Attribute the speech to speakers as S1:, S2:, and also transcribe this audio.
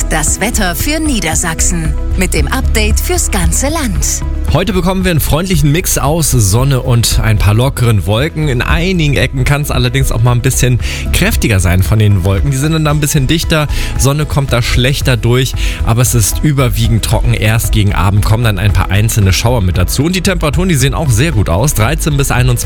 S1: Das Wetter für Niedersachsen mit dem Update fürs ganze Land.
S2: Heute bekommen wir einen freundlichen Mix aus Sonne und ein paar lockeren Wolken. In einigen Ecken kann es allerdings auch mal ein bisschen kräftiger sein von den Wolken. Die sind dann ein bisschen dichter, Sonne kommt da schlechter durch, aber es ist überwiegend trocken. Erst gegen Abend kommen dann ein paar einzelne Schauer mit dazu. Und die Temperaturen, die sehen auch sehr gut aus. 13 bis 21